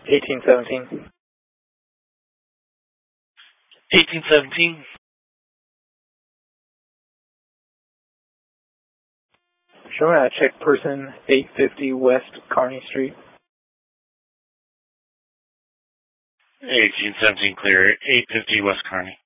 1817. 1817. Showing a check person, 850 West Kearney Street. 1817 clear, 850 West Kearney.